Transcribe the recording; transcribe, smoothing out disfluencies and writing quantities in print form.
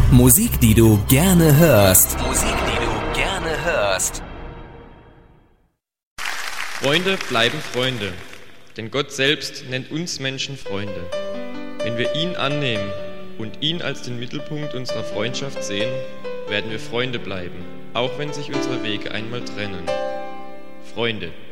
Musik, die du gerne hörst. Musik, die du gerne hörst. Freunde bleiben Freunde, denn Gott selbst nennt uns Menschen Freunde. Wenn wir ihn annehmen und ihn als den Mittelpunkt unserer Freundschaft sehen, werden wir Freunde bleiben, auch wenn sich unsere Wege einmal trennen. Freunde.